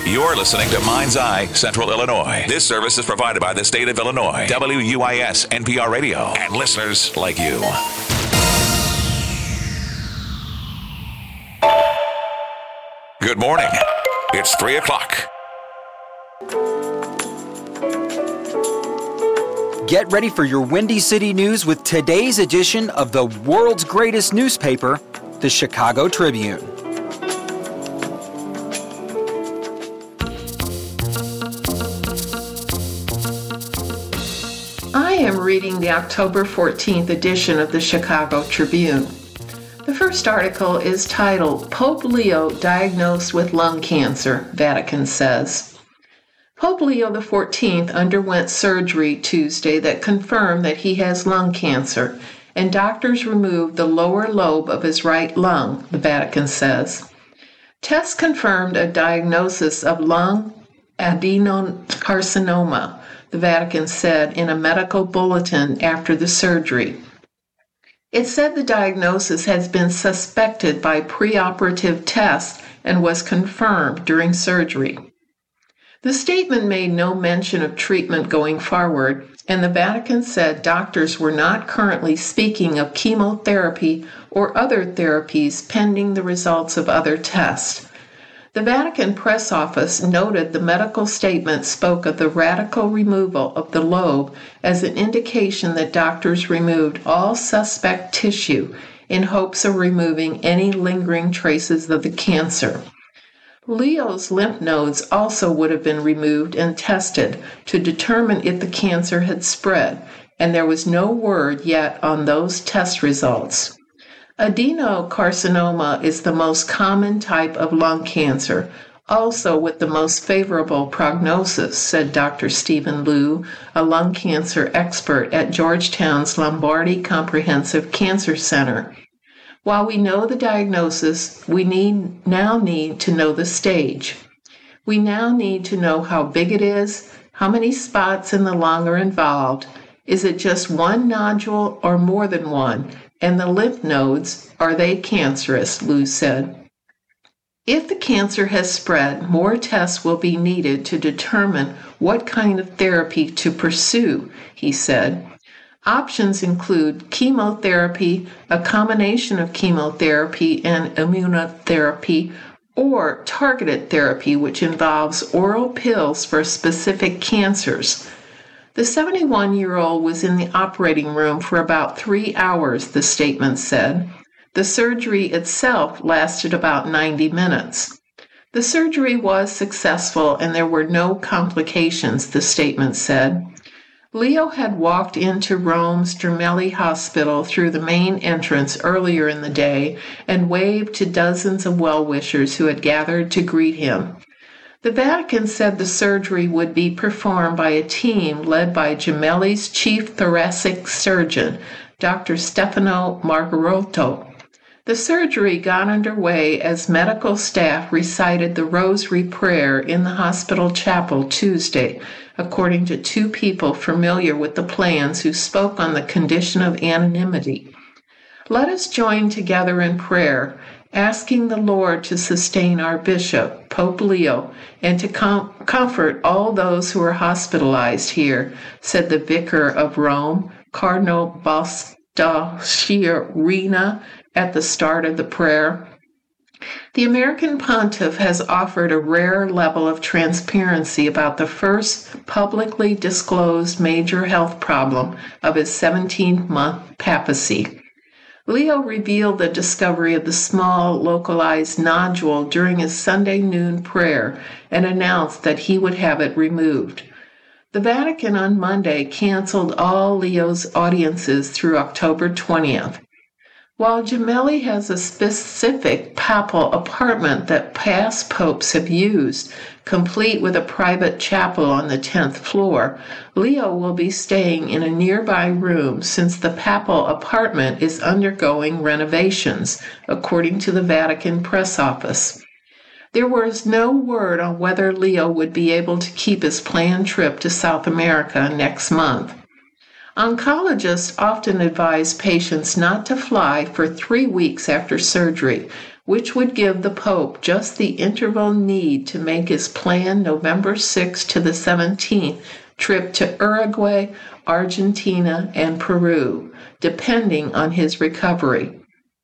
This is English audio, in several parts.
You're listening to Mind's Eye Central Illinois. This service is provided by the state of Illinois, WUIS NPR Radio, and listeners like you. Good morning. It's 3 o'clock. Get ready for your Windy City news with today's edition of the world's greatest newspaper, the Chicago Tribune. I am reading the October 14th edition of the Chicago Tribune. The first article is titled, Pope Leo Diagnosed with Lung Cancer, Vatican Says. Pope Leo XIV underwent surgery Tuesday that confirmed that he has lung cancer, and doctors removed the lower lobe of his right lung, the Vatican says. Tests confirmed a diagnosis of lung adenocarcinoma, the Vatican said in a medical bulletin after the surgery. It said the diagnosis has been suspected by preoperative tests and was confirmed during surgery. The statement made no mention of treatment going forward, and the Vatican said doctors were not currently speaking of chemotherapy or other therapies pending the results of other tests. The Vatican press office noted the medical statement spoke of the radical removal of the lobe as an indication that doctors removed all suspect tissue in hopes of removing any lingering traces of the cancer. Leo's lymph nodes also would have been removed and tested to determine if the cancer had spread, and there was no word yet on those test results. Adenocarcinoma is the most common type of lung cancer, also with the most favorable prognosis, said Dr. Stephen Liu, a lung cancer expert at Georgetown's Lombardi Comprehensive Cancer Center. While we know the diagnosis, we now need to know the stage. We now need to know how big it is, how many spots in the lung are involved, is it just one nodule or more than one, and the lymph nodes, are they cancerous, Liu said. If the cancer has spread, more tests will be needed to determine what kind of therapy to pursue, he said. Options include chemotherapy, a combination of chemotherapy and immunotherapy, or targeted therapy, which involves oral pills for specific cancers. The 71-year-old was in the operating room for about 3 hours, the statement said. The surgery itself lasted about 90 minutes. The surgery was successful and there were no complications, the statement said. Leo had walked into Rome's Gemelli Hospital through the main entrance earlier in the day and waved to dozens of well-wishers who had gathered to greet him. The Vatican said the surgery would be performed by a team led by Gemelli's chief thoracic surgeon, Dr. Stefano Margarotto. The surgery got underway as medical staff recited the Rosary Prayer in the hospital chapel Tuesday, according to 2 people familiar with the plans who spoke on the condition of anonymity. Let us join together in prayer, asking the Lord to sustain our bishop, Pope Leo, and to comfort all those who are hospitalized here, said the vicar of Rome, Cardinal Bastianini, at the start of the prayer. The American pontiff has offered a rare level of transparency about the first publicly disclosed major health problem of his 17-month papacy. Leo revealed the discovery of the small, localized nodule during his Sunday noon prayer and announced that he would have it removed. The Vatican on Monday canceled all Leo's audiences through October 20th. While Gemelli has a specific papal apartment that past popes have used, complete with a private chapel on the 10th floor, Leo will be staying in a nearby room since the papal apartment is undergoing renovations, according to the Vatican press office. There was no word on whether Leo would be able to keep his planned trip to South America next month. Oncologists often advise patients not to fly for 3 weeks after surgery, which would give the Pope just the interval need to make his planned November 6th to the 17th trip to Uruguay, Argentina, and Peru, depending on his recovery.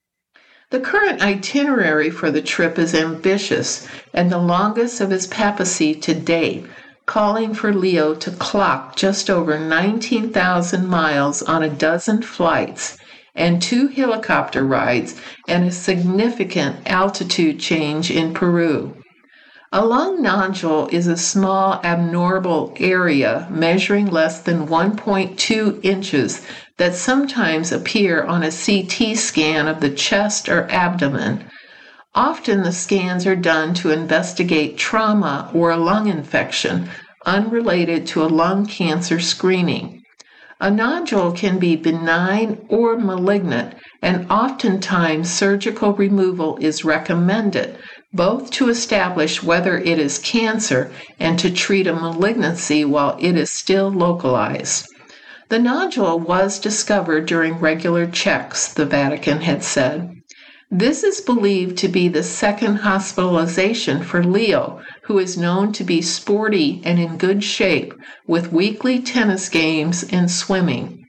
The current itinerary for the trip is ambitious and the longest of his papacy to date, calling for Leo to clock just over 19,000 miles on a dozen flights and 2 helicopter rides and a significant altitude change in Peru. A lung nodule is a small abnormal area measuring less than 1.2 inches that sometimes appear on a CT scan of the chest or abdomen. Often the scans are done to investigate trauma or a lung infection unrelated to a lung cancer screening. A nodule can be benign or malignant, and oftentimes surgical removal is recommended, both to establish whether it is cancer and to treat a malignancy while it is still localized. The nodule was discovered during regular checks, the Vatican had said. This is believed to be the second hospitalization for Leo, who is known to be sporty and in good shape, with weekly tennis games and swimming.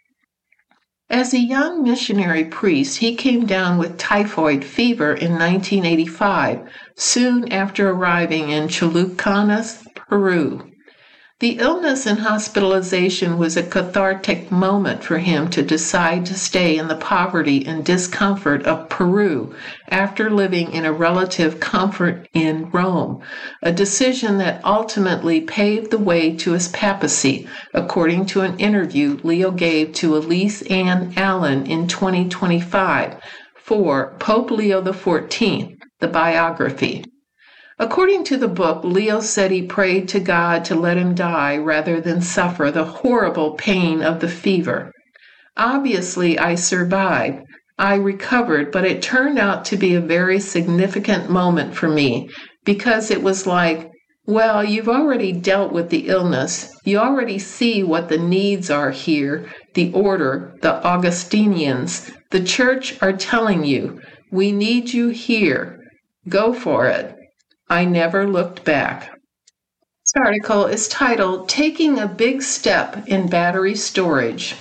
As a young missionary priest, he came down with typhoid fever in 1985, soon after arriving in Chulucanas, Peru. The illness and hospitalization was a cathartic moment for him to decide to stay in the poverty and discomfort of Peru after living in a relative comfort in Rome, a decision that ultimately paved the way to his papacy, according to an interview Leo gave to Elise Ann Allen in 2025 for Pope Leo XIV, the biography. According to the book, Leo said he prayed to God to let him die rather than suffer the horrible pain of the fever. Obviously, I survived. I recovered, but it turned out to be a very significant moment for me because it was like, well, you've already dealt with the illness. You already see what the needs are here. The order, the Augustinians, the church are telling you, we need you here. Go for it. I never looked back. This article is titled, Taking a Big Step in Battery Storage.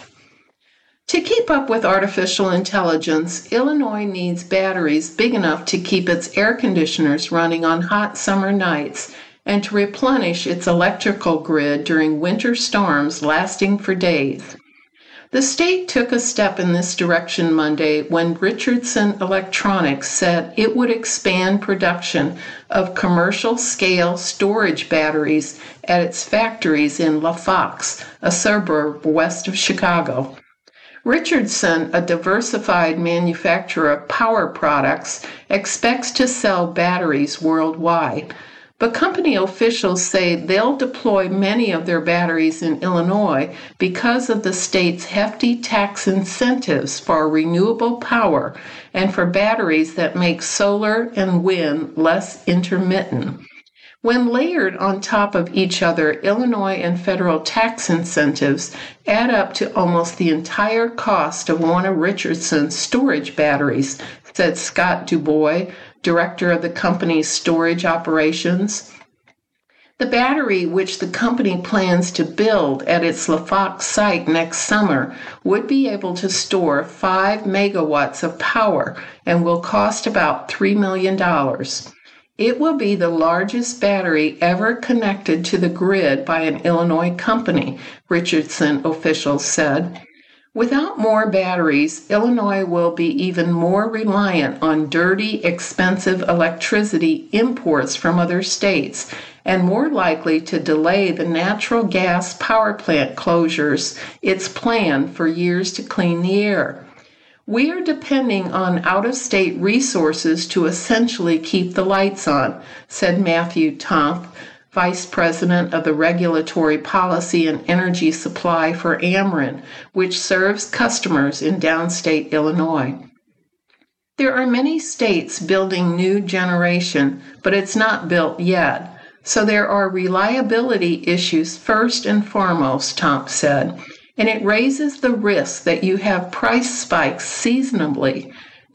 To keep up with artificial intelligence, Illinois needs batteries big enough to keep its air conditioners running on hot summer nights and to replenish its electrical grid during winter storms lasting for days. The state took a step in this direction Monday when Richardson Electronics said it would expand production of commercial-scale storage batteries at its factories in LaFox, a suburb west of Chicago. Richardson, a diversified manufacturer of power products, expects to sell batteries worldwide. But company officials say they'll deploy many of their batteries in Illinois because of the state's hefty tax incentives for renewable power and for batteries that make solar and wind less intermittent. When layered on top of each other, Illinois and federal tax incentives add up to almost the entire cost of one of Richardson's storage batteries, said Scott Dubois, director of the company's storage operations. The battery, which the company plans to build at its LaFox site next summer, would be able to store 5 megawatts of power and will cost about $3 million. It will be the largest battery ever connected to the grid by an Illinois company, Richardson officials said. Without more batteries, Illinois will be even more reliant on dirty, expensive electricity imports from other states and more likely to delay the natural gas power plant closures it's planned for years to clean the air. We are depending on out-of-state resources to essentially keep the lights on, said Matthew Tomp, Vice President of the Regulatory Policy and Energy Supply for Ameren, which serves customers in downstate Illinois. There are many states building new generation, but it's not built yet. So there are reliability issues first and foremost, Tomp said, and it raises the risk that you have price spikes seasonably.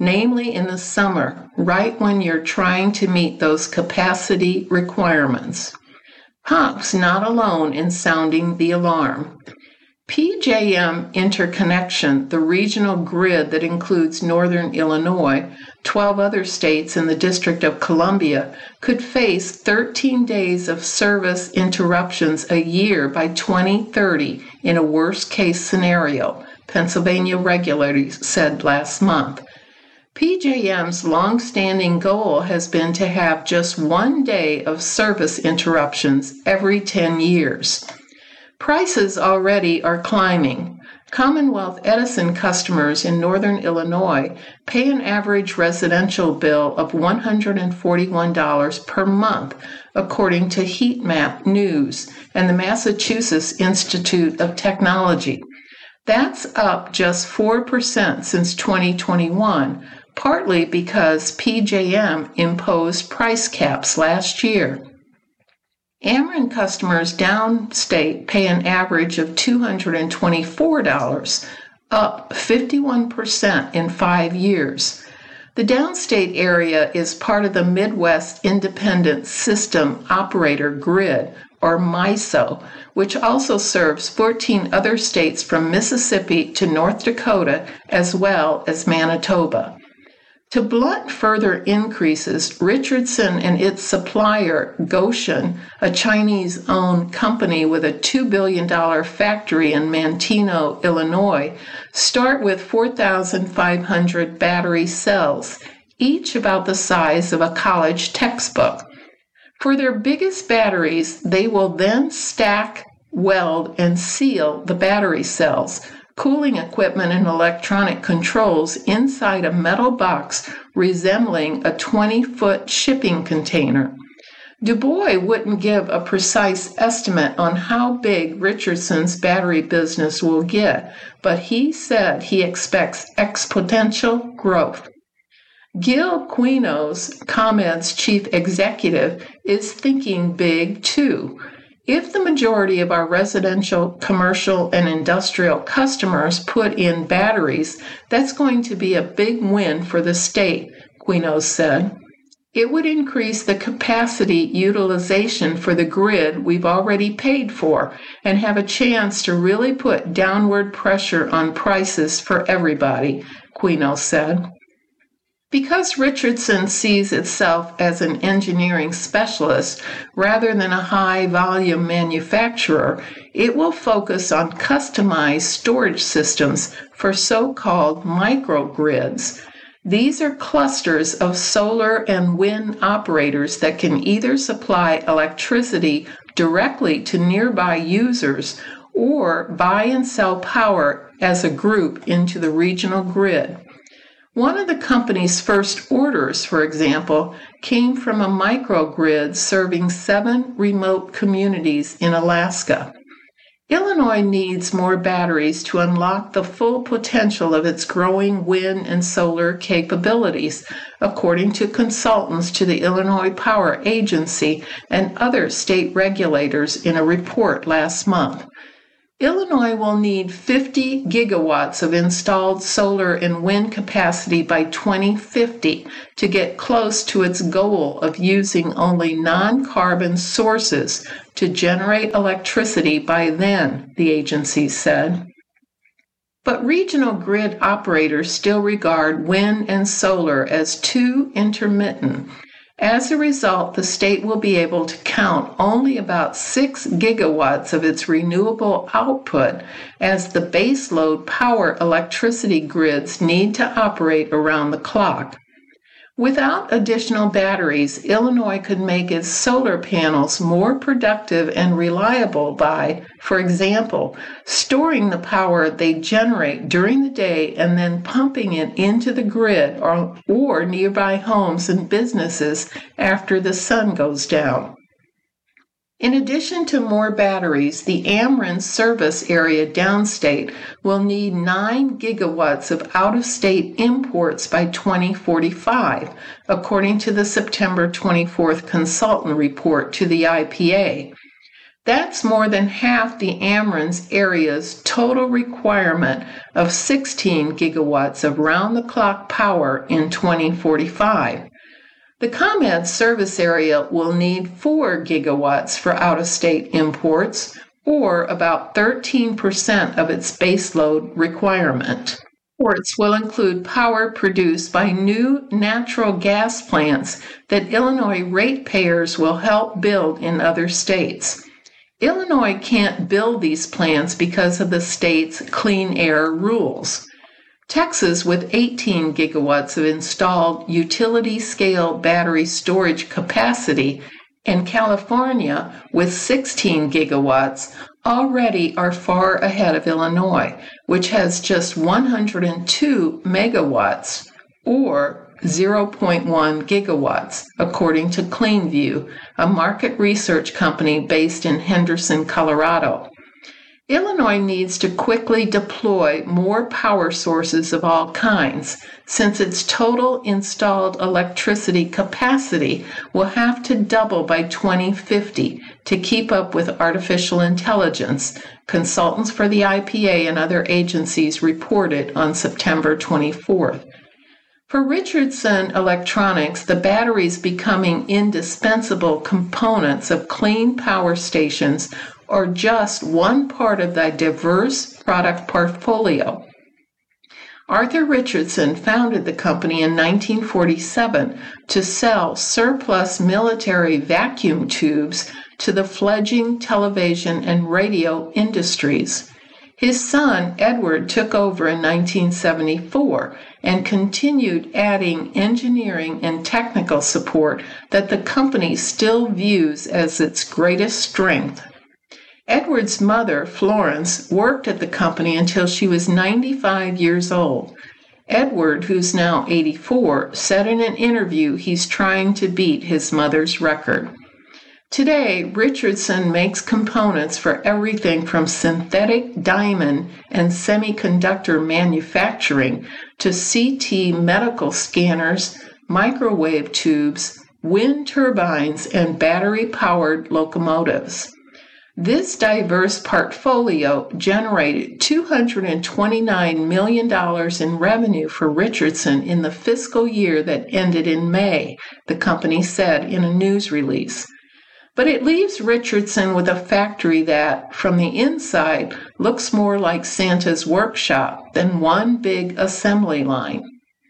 namely in the summer, right when you're trying to meet those capacity requirements. Pop's not alone in sounding the alarm. PJM Interconnection, the regional grid that includes northern Illinois, 12 other states, and the District of Columbia, could face 13 days of service interruptions a year by 2030 in a worst-case scenario, Pennsylvania regulators said last month. PJM's long-standing goal has been to have just 1 day of service interruptions every 10 years. Prices already are climbing. Commonwealth Edison customers in northern Illinois pay an average residential bill of $141 per month, according to Heatmap News and the Massachusetts Institute of Technology. That's up just 4% since 2021, partly because PJM imposed price caps last year. Ameren customers downstate pay an average of $224, up 51% in 5 years. The downstate area is part of the Midwest Independent System Operator Grid, or MISO, which also serves 14 other states from Mississippi to North Dakota, as well as Manitoba. To blunt further increases, Richardson and its supplier, Gotion, a Chinese-owned company with a $2 billion factory in Manteno, Illinois, start with 4,500 battery cells, each about the size of a college textbook. For their biggest batteries, they will then stack, weld, and seal the battery cells, cooling equipment and electronic controls inside a metal box resembling a 20-foot shipping container. Du Bois wouldn't give a precise estimate on how big Richardson's battery business will get, but he said he expects exponential growth. Gil Quinos, ComEd's chief executive, is thinking big too. If the majority of our residential, commercial, and industrial customers put in batteries, that's going to be a big win for the state, Quinos said. It would increase the capacity utilization for the grid we've already paid for and have a chance to really put downward pressure on prices for everybody, Quinos said. Because Richardson sees itself as an engineering specialist rather than a high-volume manufacturer, it will focus on customized storage systems for so-called microgrids. These are clusters of solar and wind operators that can either supply electricity directly to nearby users or buy and sell power as a group into the regional grid. One of the company's first orders, for example, came from a microgrid serving 7 remote communities in Alaska. Illinois needs more batteries to unlock the full potential of its growing wind and solar capabilities, according to consultants to the Illinois Power Agency and other state regulators in a report last month. Illinois will need 50 gigawatts of installed solar and wind capacity by 2050 to get close to its goal of using only non-carbon sources to generate electricity by then, the agency said. But regional grid operators still regard wind and solar as too intermittent. As a result, the state will be able to count only about 6 gigawatts of its renewable output as the baseload power electricity grids need to operate around the clock. Without additional batteries, Illinois could make its solar panels more productive and reliable by, for example, storing the power they generate during the day and then pumping it into the grid or nearby homes and businesses after the sun goes down. In addition to more batteries, the Ameren service area downstate will need 9 gigawatts of out-of-state imports by 2045, according to the September 24th consultant report to the IPA. That's more than half the Ameren area's total requirement of 16 gigawatts of round-the-clock power in 2045. The ComEd service area will need 4 gigawatts for out-of-state imports, or about 13% of its baseload requirement. Imports will include power produced by new natural gas plants that Illinois ratepayers will help build in other states. Illinois can't build these plants because of the state's clean air rules. Texas, with 18 gigawatts of installed utility-scale battery storage capacity, and California, with 16 gigawatts, already are far ahead of Illinois, which has just 102 megawatts, or 0.1 gigawatts, according to CleanView, a market research company based in Henderson, Colorado. Illinois needs to quickly deploy more power sources of all kinds, since its total installed electricity capacity will have to double by 2050 to keep up with artificial intelligence, consultants for the IPA and other agencies reported on September 24th. For Richardson Electronics, the batteries becoming indispensable components of clean power stations are just one part of the diverse product portfolio. Arthur Richardson founded the company in 1947 to sell surplus military vacuum tubes to the fledgling television and radio industries. His son, Edward, took over in 1974 and continued adding engineering and technical support that the company still views as its greatest strength. Edward's mother, Florence, worked at the company until she was 95 years old. Edward, who's now 84, said in an interview he's trying to beat his mother's record. Today, Richardson makes components for everything from synthetic diamond and semiconductor manufacturing to CT medical scanners, microwave tubes, wind turbines, and battery-powered locomotives. This diverse portfolio generated $229 million in revenue for Richardson in the fiscal year that ended in May, the company said in a news release. But it leaves Richardson with a factory that, from the inside, looks more like Santa's workshop than one big assembly line.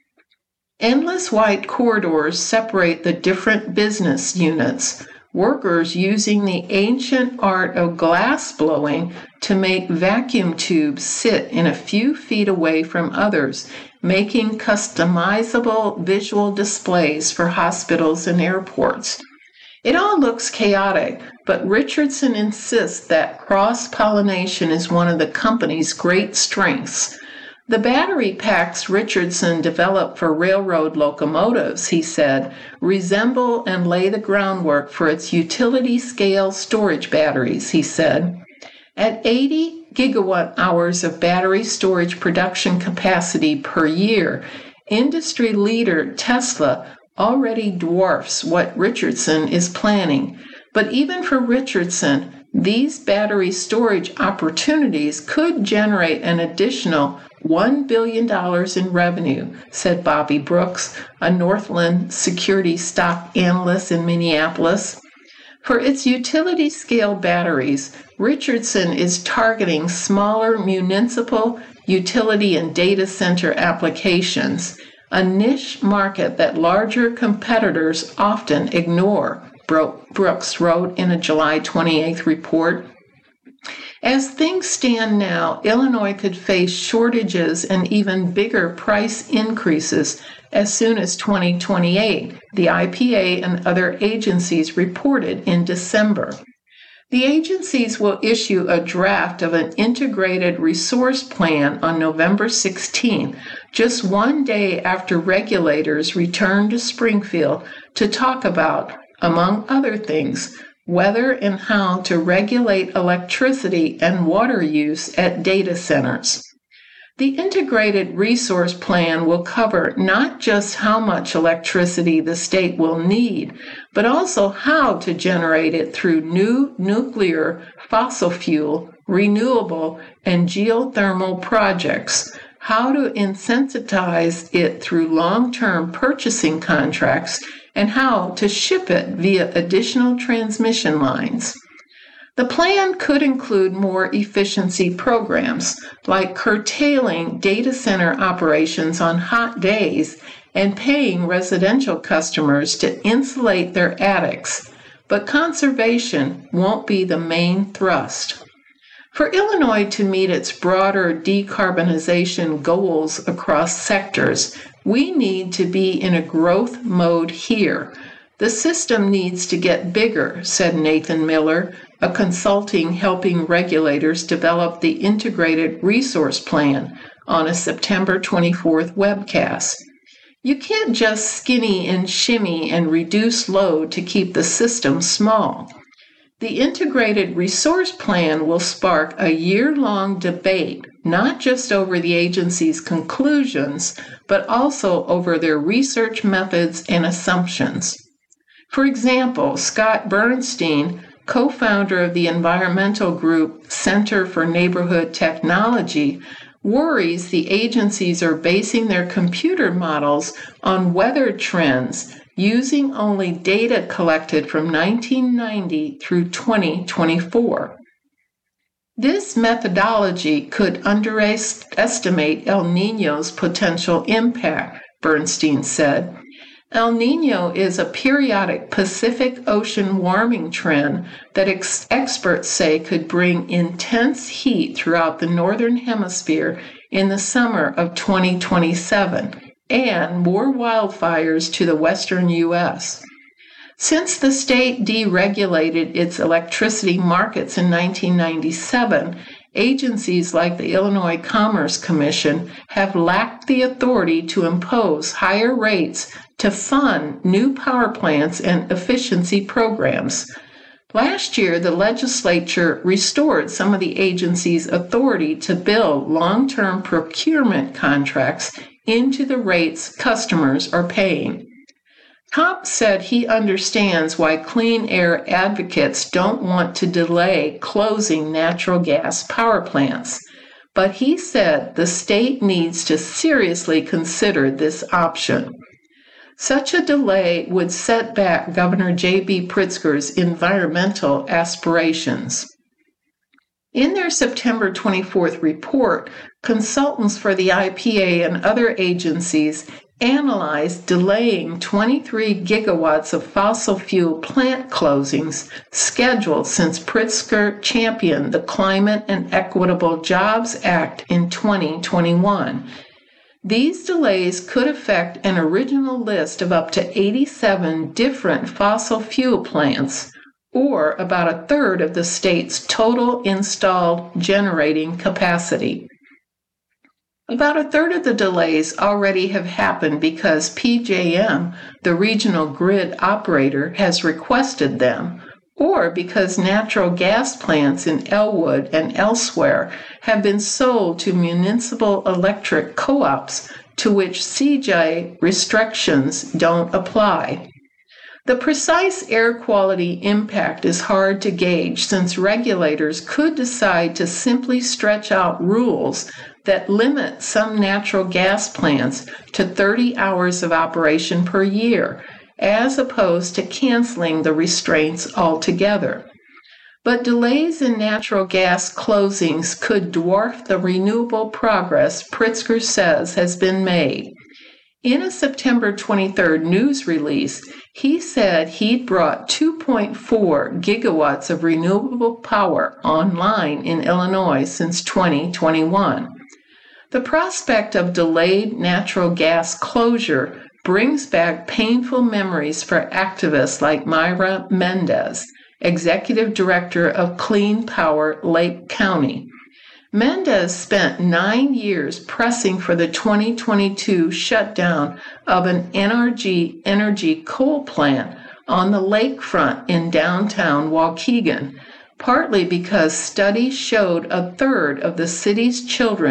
Endless white corridors separate the different business units, workers using the ancient art of glass blowing to make vacuum tubes sit in a few feet away from others, making customizable visual displays for hospitals and airports. It all looks chaotic, but Richardson insists that cross-pollination is one of the company's great strengths. The battery packs Richardson developed for railroad locomotives, he said, resemble and lay the groundwork for its utility-scale storage batteries, he said. At 80 gigawatt hours of battery storage production capacity per year, industry leader Tesla already dwarfs what Richardson is planning. But even for Richardson, these battery storage opportunities could generate an additional $1 billion in revenue, said Bobby Brooks, a Northland Securities stock analyst in Minneapolis. For its utility-scale batteries, Richardson is targeting smaller municipal, utility, and data center applications, a niche market that larger competitors often ignore, Brooks wrote in a July 28th report. As things stand now, Illinois could face shortages and even bigger price increases as soon as 2028, the IPA and other agencies reported in December. The agencies will issue a draft of an integrated resource plan on November 16, just one day after regulators return to Springfield to talk about, among other things, whether and how to regulate electricity and water use at data centers. The Integrated Resource Plan will cover not just how much electricity the state will need, but also how to generate it through new nuclear, fossil fuel, renewable, and geothermal projects, how to incentivize it through long-term purchasing contracts, and how to ship it via additional transmission lines. The plan could include more efficiency programs, like curtailing data center operations on hot days and paying residential customers to insulate their attics, but conservation won't be the main thrust. For Illinois to meet its broader decarbonization goals across sectors, we need to be in a growth mode here. The system needs to get bigger, said Nathan Miller, a consulting helping regulators develop the Integrated Resource Plan on a September 24th webcast. You can't just skinny and shimmy and reduce load to keep the system small. The Integrated Resource Plan will spark a year-long debate, not just over the agency's conclusions, but also over their research methods and assumptions. For example, Scott Bernstein, co-founder of the environmental group Center for Neighborhood Technology, worries the agencies are basing their computer models on weather trends using only data collected from 1990 through 2024. This methodology could underestimate El Niño's potential impact, Bernstein said. El Niño is a periodic Pacific Ocean warming trend that experts say could bring intense heat throughout the Northern Hemisphere in the summer of 2027 and more wildfires to the western U.S. Since the state deregulated its electricity markets in 1997, agencies like the Illinois Commerce Commission have lacked the authority to impose higher rates to fund new power plants and efficiency programs. Last year, the legislature restored some of the agency's authority to build long-term procurement contracts into the rates customers are paying. Kopp said he understands why clean air advocates don't want to delay closing natural gas power plants, but he said the state needs to seriously consider this option. Such a delay would set back Governor J.B. Pritzker's environmental aspirations. In their September 24th report, consultants for the IPA and other agencies analyzed delaying 23 gigawatts of fossil fuel plant closings scheduled since Pritzker championed the Climate and Equitable Jobs Act in 2021. These delays could affect an original list of up to 87 different fossil fuel plants, or about a third of the state's total installed generating capacity. About a third of the delays already have happened because PJM, the regional grid operator, has requested them, or because natural gas plants in Elwood and elsewhere have been sold to municipal electric co-ops to which CJ restrictions don't apply. The precise air quality impact is hard to gauge since regulators could decide to simply stretch out rules that limit some natural gas plants to 30 hours of operation per year, as opposed to canceling the restraints altogether. But delays in natural gas closings could dwarf the renewable progress Pritzker says has been made. In a September 23rd news release, he said he'd brought 2.4 gigawatts of renewable power online in Illinois since 2021. The prospect of delayed natural gas closure brings back painful memories for activists like Myra Mendez, executive director of Clean Power Lake County. Mendez spent 9 years pressing for the 2022 shutdown of an NRG Energy coal plant on the lakefront in downtown Waukegan, partly because studies showed a third of the city's children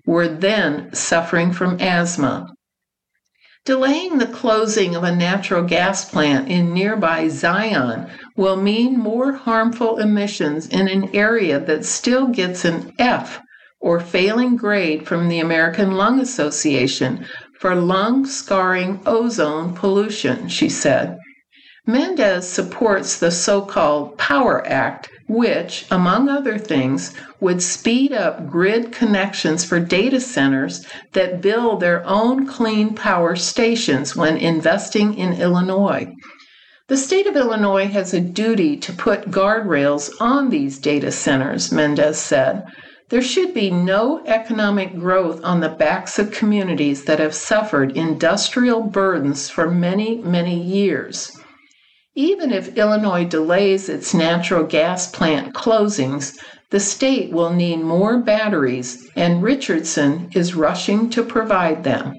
were then suffering from asthma. Delaying the closing of a natural gas plant in nearby Zion will mean more harmful emissions in an area that still gets an F or failing grade from the American Lung Association for lung-scarring ozone pollution, she said. Mendez supports the so-called Power Act, which, among other things, would speed up grid connections for data centers that build their own clean power stations when investing in Illinois. The state of Illinois has a duty to put guardrails on these data centers, Mendez said. There should be no economic growth on the backs of communities that have suffered industrial burdens for many, many years. Even if Illinois delays its natural gas plant closings, the state will need more batteries, and Richardson is rushing to provide them.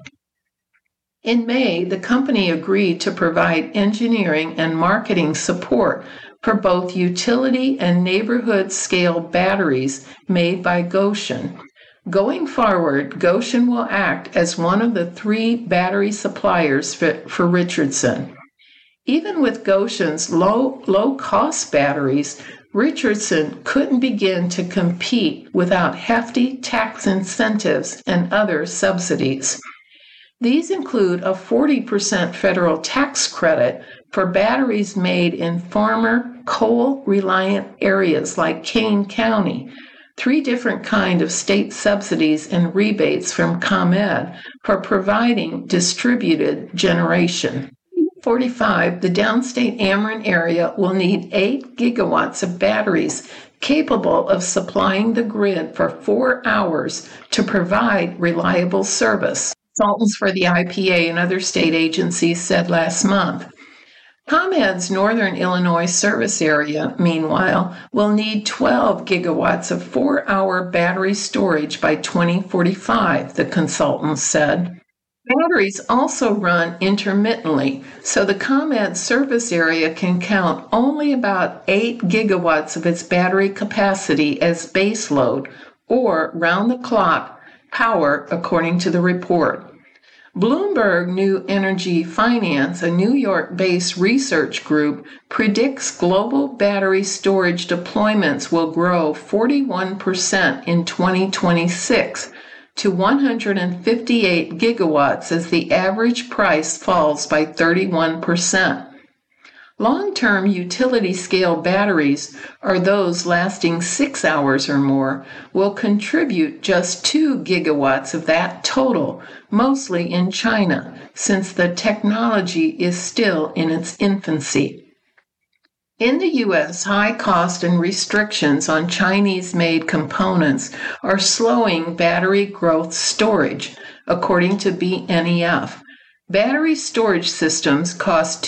In May, the company agreed to provide engineering and marketing support for both utility and neighborhood-scale batteries made by Gotion. Going forward, Gotion will act as one of the 3 battery suppliers for Richardson. Even with Gotion's low-cost batteries, Richardson couldn't begin to compete without hefty tax incentives and other subsidies. These include a 40% federal tax credit for batteries made in former coal-reliant areas like Kane County, 3 different kinds of state subsidies and rebates from ComEd for providing distributed generation. 45, the downstate Ameren area will need 8 gigawatts of batteries capable of supplying the grid for 4 hours to provide reliable service, consultants for the IPA and other state agencies said last month. ComEd's Northern Illinois service area, meanwhile, will need 12 gigawatts of 4-hour battery storage by 2045, the consultants said. Batteries also run intermittently, so the ComEd service area can count only about 8 gigawatts of its battery capacity as baseload or round-the-clock power, according to the report. Bloomberg New Energy Finance, a New York-based research group, predicts global battery storage deployments will grow 41% in 2026 to 158 gigawatts as the average price falls by 31%. Long-term utility-scale batteries, or those lasting 6 hours or more, will contribute just 2 gigawatts of that total, mostly in China, since the technology is still in its infancy. In the U.S., high cost and restrictions on Chinese-made components are slowing battery growth storage, according to BNEF. Battery storage systems cost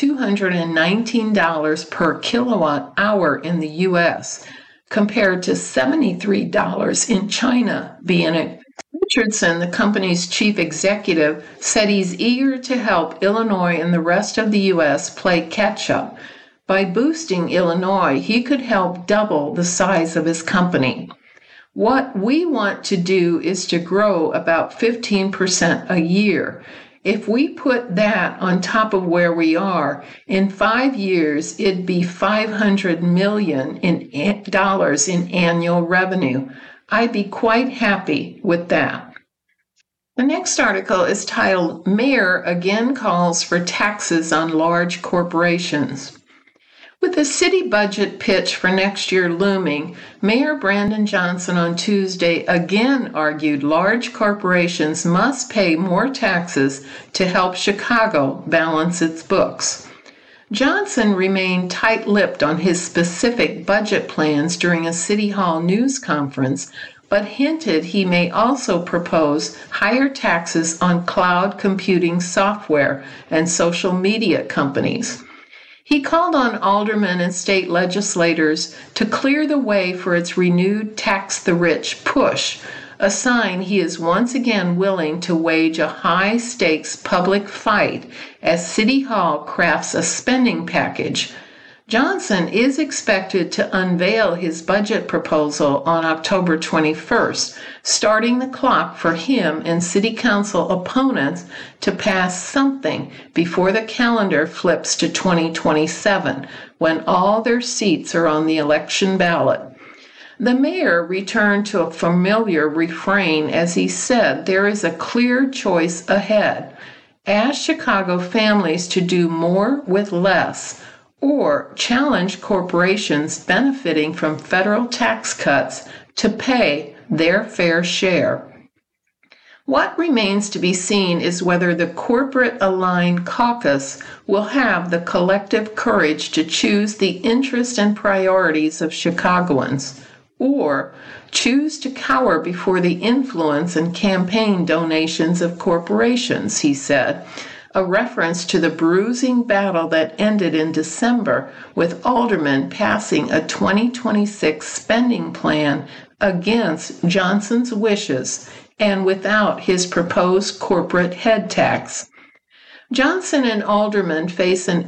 $219 per kilowatt hour in the U.S., compared to $73 in China, BNEF. Richardson, the company's chief executive, said he's eager to help Illinois and the rest of the U.S. play catch-up. By boosting Illinois, he could help double the size of his company. What we want to do is to grow about 15% a year. If we put that on top of where we are, in 5 years, it'd be $500 million in annual revenue. I'd be quite happy with that. The next article is titled, Mayor Again Calls for Taxes on Large Corporations. With the city budget pitch for next year looming, Mayor Brandon Johnson on Tuesday again argued large corporations must pay more taxes to help Chicago balance its books. Johnson remained tight-lipped on his specific budget plans during a City Hall news conference, but hinted he may also propose higher taxes on cloud computing software and social media companies. He called on aldermen and state legislators to clear the way for its renewed tax the rich push, a sign he is once again willing to wage a high-stakes public fight as City Hall crafts a spending package. Johnson is expected to unveil his budget proposal on October 21st, starting the clock for him and City Council opponents to pass something before the calendar flips to 2027, when all their seats are on the election ballot. The mayor returned to a familiar refrain as he said there is a clear choice ahead. Ask Chicago families to do more with less, or challenge corporations benefiting from federal tax cuts to pay their fair share. What remains to be seen is whether the corporate-aligned caucus will have the collective courage to choose the interests and priorities of Chicagoans, or choose to cower before the influence and campaign donations of corporations, he said, a reference to the bruising battle that ended in December with aldermen passing a 2026 spending plan against Johnson's wishes and without his proposed corporate head tax. Johnson and aldermen face an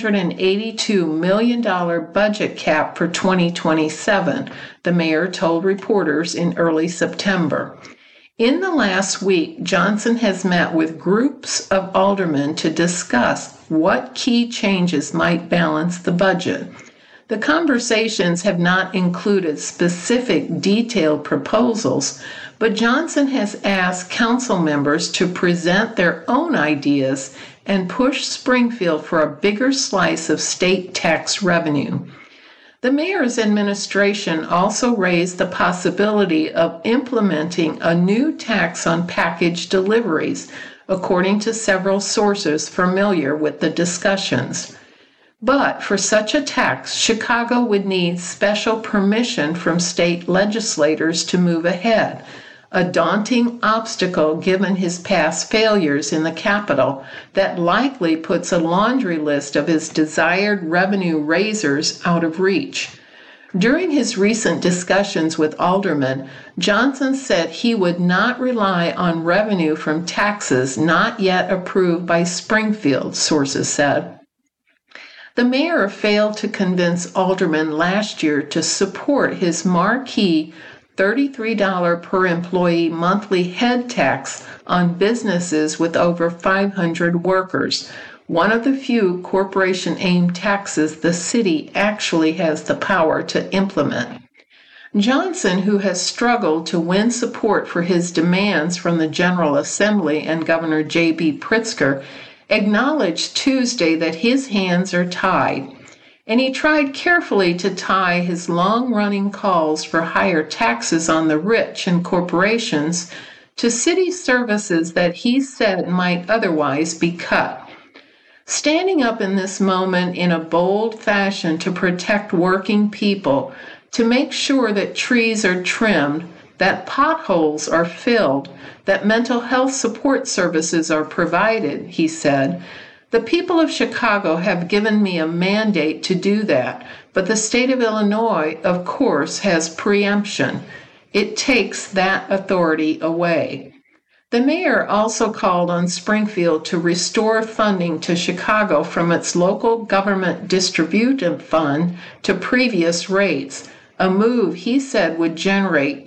$882 million budget cap for 2027, the mayor told reporters in early September. In the last week, Johnson has met with groups of aldermen to discuss what key changes might balance the budget. The conversations have not included specific detailed proposals, but Johnson has asked council members to present their own ideas and push Springfield for a bigger slice of state tax revenue. The mayor's administration also raised the possibility of implementing a new tax on package deliveries, according to several sources familiar with the discussions. But for such a tax, Chicago would need special permission from state legislators to move ahead, a daunting obstacle given his past failures in the Capitol that likely puts a laundry list of his desired revenue raisers out of reach. During his recent discussions with aldermen, Johnson said he would not rely on revenue from taxes not yet approved by Springfield, sources said. The mayor failed to convince aldermen last year to support his marquee $33 per employee monthly head tax on businesses with over 500 workers, one of the few corporation-aimed taxes the city actually has the power to implement. Johnson, who has struggled to win support for his demands from the General Assembly and Governor J.B. Pritzker, acknowledged Tuesday that his hands are tied, and he tried carefully to tie his long-running calls for higher taxes on the rich and corporations to city services that he said might otherwise be cut. Standing up in this moment in a bold fashion to protect working people, to make sure that trees are trimmed, that potholes are filled, that mental health support services are provided, he said. The people of Chicago have given me a mandate to do that, but the state of Illinois, of course, has preemption. It takes that authority away. The mayor also called on Springfield to restore funding to Chicago from its local government distributive fund to previous rates, a move he said would generate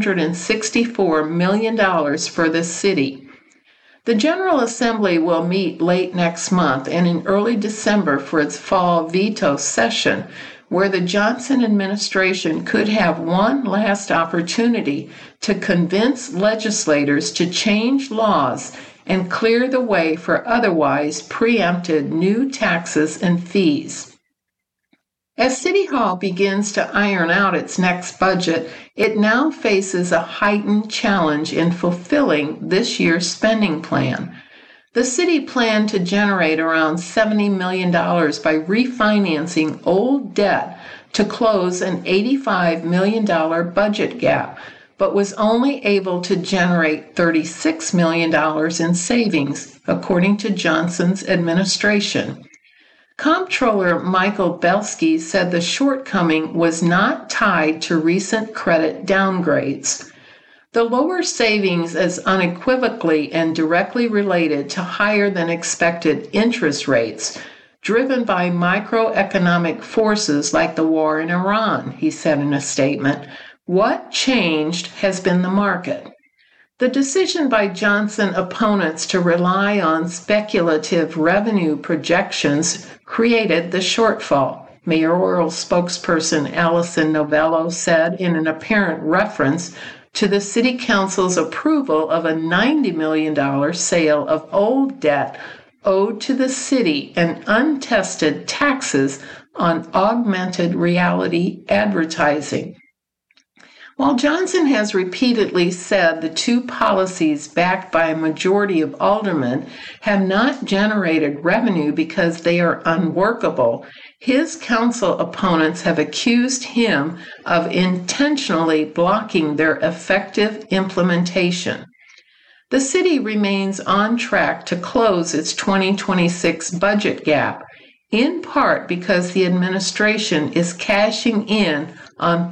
$264 million for the city. The General Assembly will meet late next month and in early December for its fall veto session, where the Johnson administration could have one last opportunity to convince legislators to change laws and clear the way for otherwise preempted new taxes and fees. As City Hall begins to iron out its next budget, it now faces a heightened challenge in fulfilling this year's spending plan. The city planned to generate around $70 million by refinancing old debt to close an $85 million budget gap, but was only able to generate $36 million in savings, according to Johnson's administration. Comptroller Michael Belsky said the shortcoming was not tied to recent credit downgrades. The lower savings is unequivocally and directly related to higher than expected interest rates, driven by microeconomic forces like the war in Iran, he said in a statement. What changed has been the market. The decision by Johnson opponents to rely on speculative revenue projections created the shortfall, mayoral spokesperson Allison Novello said in an apparent reference to the City Council's approval of a $90 million sale of old debt owed to the city and untested taxes on augmented reality advertising. While Johnson has repeatedly said the two policies backed by a majority of aldermen have not generated revenue because they are unworkable, his council opponents have accused him of intentionally blocking their effective implementation. The city remains on track to close its 2026 budget gap, in part because the administration is cashing in on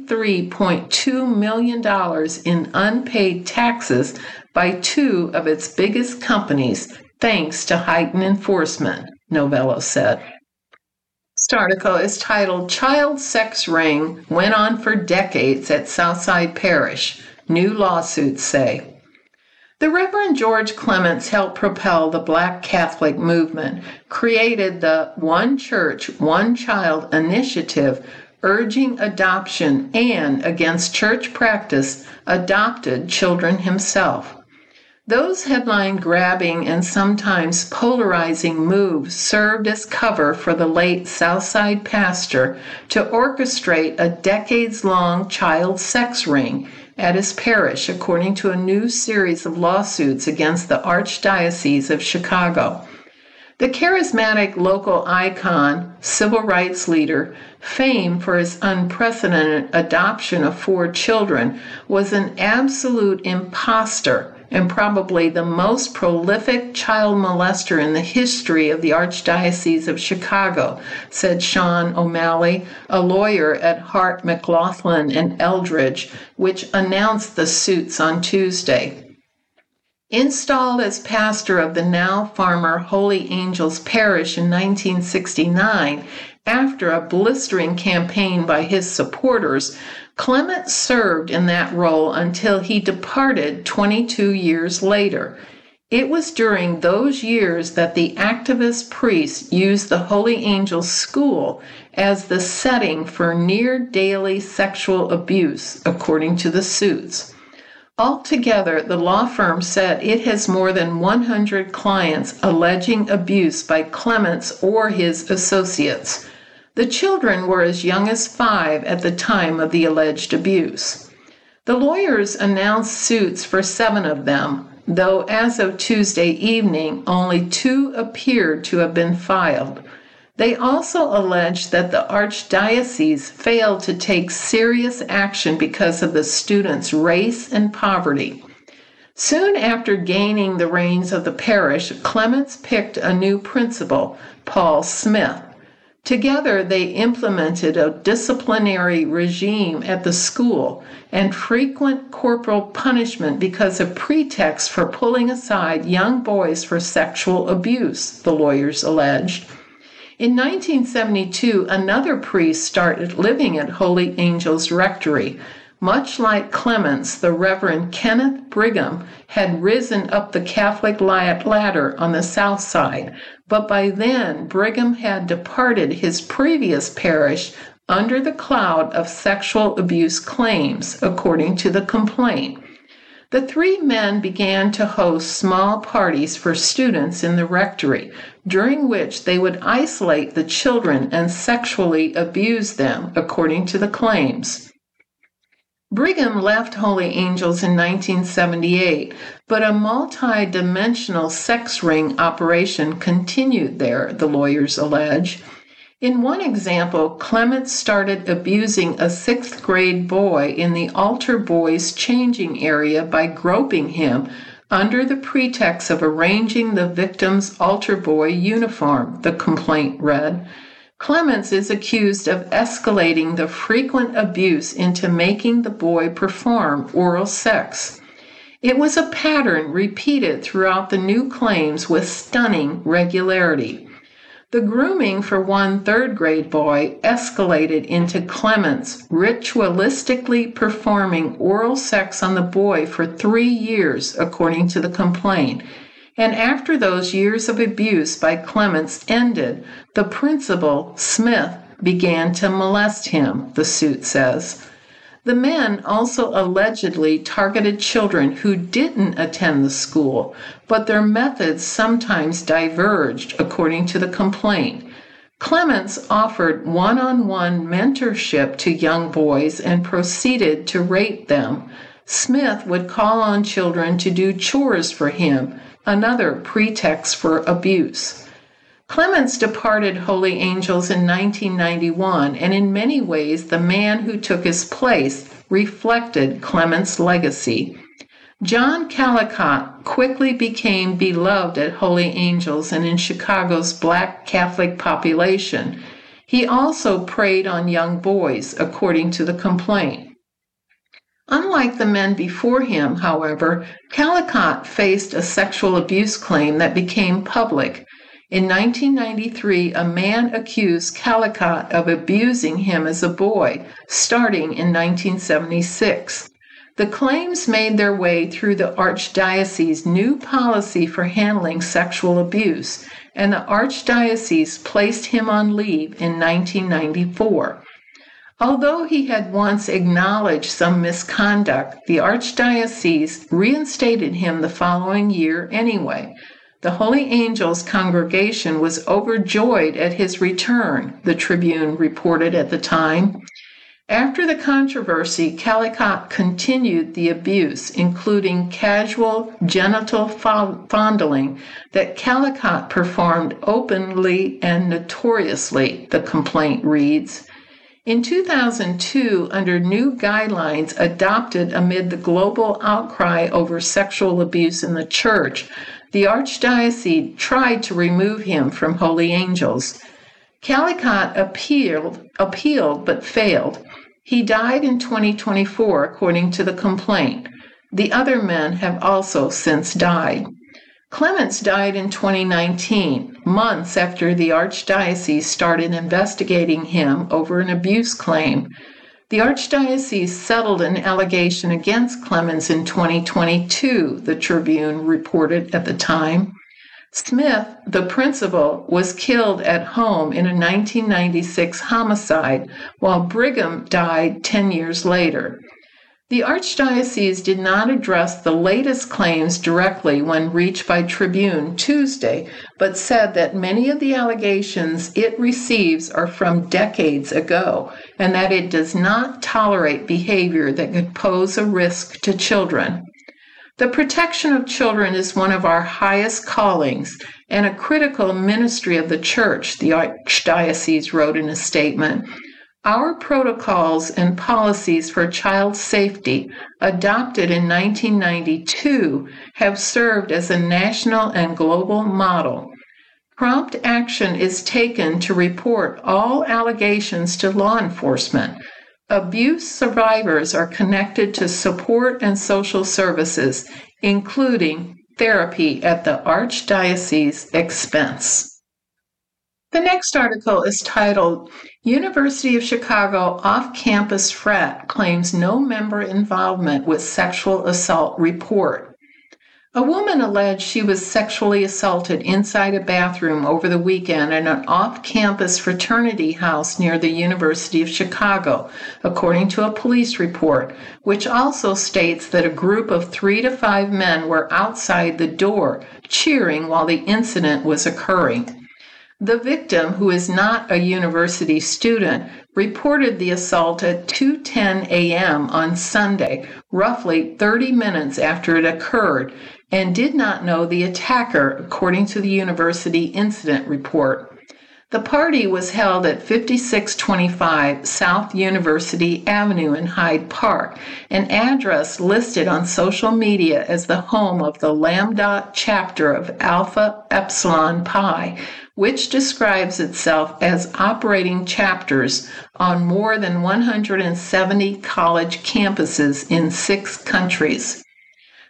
$33.2 million in unpaid taxes by two of its biggest companies, thanks to heightened enforcement, Novello said. This article is titled Child Sex Ring Went On for Decades at Southside Parish, New Lawsuits Say. The Reverend George Clements helped propel the Black Catholic movement, created the One Church, One Child initiative, urging adoption, and, against church practice, adopted children himself. Those headline-grabbing and sometimes polarizing moves served as cover for the late Southside pastor to orchestrate a decades-long child sex ring at his parish, according to a new series of lawsuits against the Archdiocese of Chicago. The charismatic local icon, civil rights leader, famed for his unprecedented adoption of 4 children, was an absolute imposter and probably the most prolific child molester in the history of the Archdiocese of Chicago, said Sean O'Malley, a lawyer at Hart, McLaughlin and Eldridge, which announced the suits on Tuesday. Installed as pastor of the now farmer Holy Angels Parish in 1969, after a blistering campaign by his supporters, Clement served in that role until he departed 22 years later. It was during those years that the activist priests used the Holy Angels School as the setting for near-daily sexual abuse, according to the suits. Altogether, the law firm said it has more than 100 clients alleging abuse by Clements or his associates. The children were as young as 5 at the time of the alleged abuse. The lawyers announced suits for 7 of them, though as of Tuesday evening, only 2 appeared to have been filed. They also alleged that the Archdiocese failed to take serious action because of the students' race and poverty. Soon after gaining the reins of the parish, Clements picked a new principal, Paul Smith. Together, they implemented a disciplinary regime at the school and frequent corporal punishment because of pretext for pulling aside young boys for sexual abuse, the lawyers alleged. In 1972, another priest started living at Holy Angels Rectory. Much like Clements, the Reverend Kenneth Brigham had risen up the Catholic ladder on the south side, but by then Brigham had departed his previous parish under the cloud of sexual abuse claims, according to the complaint. The 3 men began to host small parties for students in the rectory, during which they would isolate the children and sexually abuse them, according to the claims. Brigham left Holy Angels in 1978, but a multi-dimensional sex ring operation continued there, the lawyers allege. In one example, Clements started abusing a 6th grade boy in the altar boys' changing area by groping him under the pretext of arranging the victim's altar boy uniform, the complaint read. Clements is accused of escalating the frequent abuse into making the boy perform oral sex. It was a pattern repeated throughout the new claims with stunning regularity. The grooming for one third-grade boy escalated into Clements ritualistically performing oral sex on the boy for 3 years, according to the complaint. And after those years of abuse by Clements ended, the principal, Smith, began to molest him, the suit says. The men also allegedly targeted children who didn't attend the school, but their methods sometimes diverged, according to the complaint. Clements offered one-on-one mentorship to young boys and proceeded to rape them. Smith would call on children to do chores for him, another pretext for abuse. Clements departed Holy Angels in 1991, and in many ways the man who took his place reflected Clements' legacy. John Callicott quickly became beloved at Holy Angels and in Chicago's Black Catholic population. He also preyed on young boys, according to the complaint. Unlike the men before him, however, Callicott faced a sexual abuse claim that became public. In 1993, a man accused Callicott of abusing him as a boy, starting in 1976. The claims made their way through the Archdiocese's new policy for handling sexual abuse, and the Archdiocese placed him on leave in 1994. Although he had once acknowledged some misconduct, the Archdiocese reinstated him the following year anyway. The Holy Angels congregation was overjoyed at his return, the Tribune reported at the time. After the controversy, Callicott continued the abuse, including casual genital fondling that Callicott performed openly and notoriously, the complaint reads. In 2002, under new guidelines adopted amid the global outcry over sexual abuse in the Church, the Archdiocese tried to remove him from Holy Angels. Callicott appealed but failed. He died in 2024, according to the complaint. The other men have also since died. Clements died in 2019, months after the Archdiocese started investigating him over an abuse claim. The Archdiocese settled an allegation against Clements in 2022, the Tribune reported at the time. Smith, the principal, was killed at home in a 1996 homicide, while Brigham died 10 years later. The Archdiocese did not address the latest claims directly when reached by Tribune Tuesday, but said that many of the allegations it receives are from decades ago, and that it does not tolerate behavior that could pose a risk to children. The protection of children is one of our highest callings and a critical ministry of the Church, the Archdiocese wrote in a statement. Our protocols and policies for child safety, adopted in 1992, have served as a national and global model. Prompt action is taken to report all allegations to law enforcement. Abuse survivors are connected to support and social services, including therapy at the Archdiocese's expense. The next article is titled, University of Chicago Off-Campus Frat Claims No Member Involvement with Sexual Assault Report. A woman alleged she was sexually assaulted inside a bathroom over the weekend at an off-campus fraternity house near the University of Chicago, according to a police report, which also states that a group of 3 to 5 men were outside the door cheering while the incident was occurring. The victim, who is not a university student, reported the assault at 2:10 a.m. on Sunday, roughly 30 minutes after it occurred, and did not know the attacker, according to the university incident report. The party was held at 5625 South University Avenue in Hyde Park, an address listed on social media as the home of the Lambda chapter of Alpha Epsilon Pi, which describes itself as operating chapters on more than 170 college campuses in 6 countries.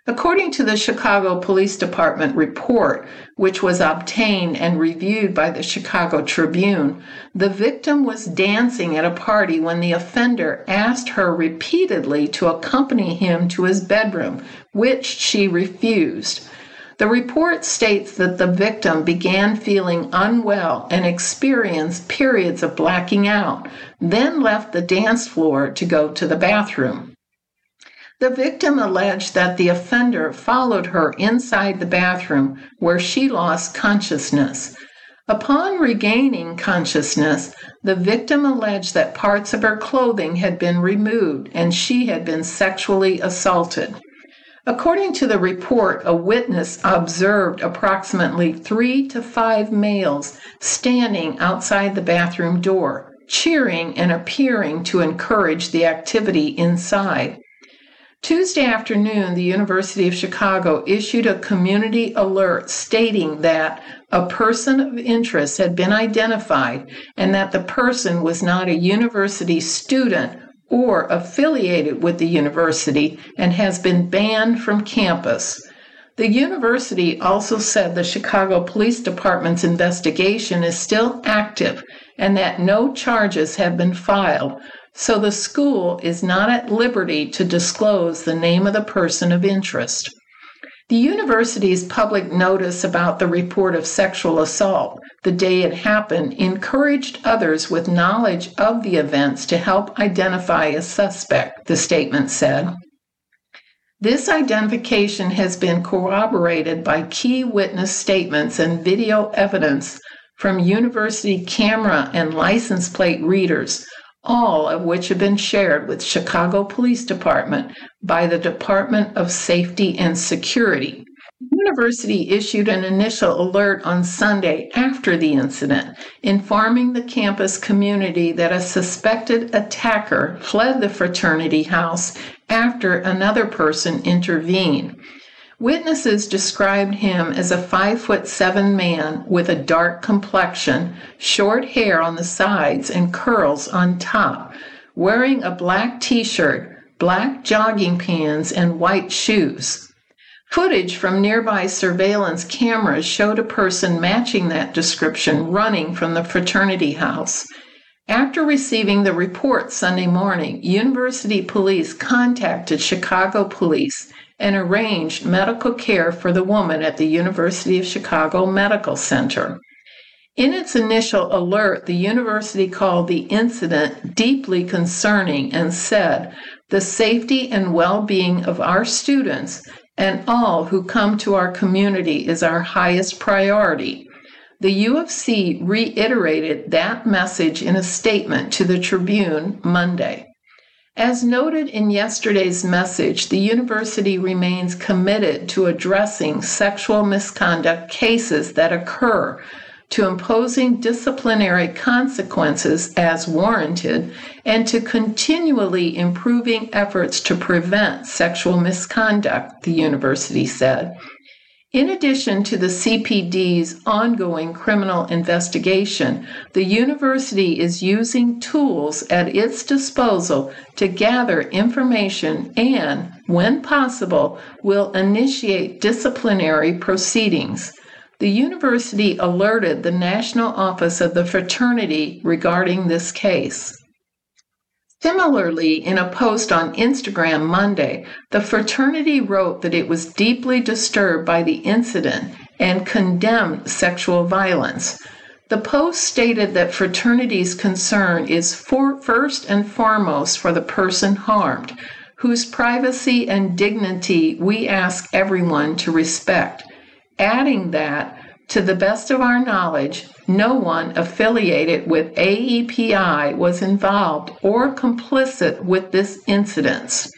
According to the Chicago Police Department report, which was obtained and reviewed by the Chicago Tribune, the victim was dancing at a party when the offender asked her repeatedly to accompany him to his bedroom, which she refused. The report states that the victim began feeling unwell and experienced periods of blacking out, then left the dance floor to go to the bathroom. The victim alleged that the offender followed her inside the bathroom where she lost consciousness. Upon regaining consciousness, the victim alleged that parts of her clothing had been removed and she had been sexually assaulted. According to the report, a witness observed approximately 3 to 5 males standing outside the bathroom door, cheering and appearing to encourage the activity inside. Tuesday afternoon, the University of Chicago issued a community alert stating that a person of interest had been identified and that the person was not a university student or affiliated with the university and has been banned from campus. The university also said the Chicago Police Department's investigation is still active and that no charges have been filed, so the school is not at liberty to disclose the name of the person of interest. The university's public notice about the report of sexual assault the day it happened encouraged others with knowledge of the events to help identify a suspect, the statement said. This identification has been corroborated by key witness statements and video evidence from university camera and license plate readers, all of which have been shared with Chicago Police Department by the Department of Safety and Security. The university issued an initial alert on Sunday after the incident, informing the campus community that a suspected attacker fled the fraternity house after another person intervened. Witnesses described him as a 5'7" man with a dark complexion, short hair on the sides and curls on top, wearing a black t-shirt, black jogging pants, and white shoes. Footage from nearby surveillance cameras showed a person matching that description running from the fraternity house. After receiving the report Sunday morning, University Police contacted Chicago Police and arranged medical care for the woman at the University of Chicago Medical Center. In its initial alert, the university called the incident deeply concerning and said, "The safety and well-being of our students and all who come to our community is our highest priority." The U of C reiterated that message in a statement to the Tribune Monday. As noted in yesterday's message, the university remains committed to addressing sexual misconduct cases that occur, to imposing disciplinary consequences as warranted, and to continually improving efforts to prevent sexual misconduct, the university said. In addition to the CPD's ongoing criminal investigation, the university is using tools at its disposal to gather information and, when possible, will initiate disciplinary proceedings. The university alerted the National Office of the Fraternity regarding this case. Similarly, in a post on Instagram Monday, the fraternity wrote that it was deeply disturbed by the incident and condemned sexual violence. The post stated that fraternity's concern is first and foremost for the person harmed, whose privacy and dignity we ask everyone to respect, adding that, to the best of our knowledge, no one affiliated with AEPI was involved or complicit with this incident.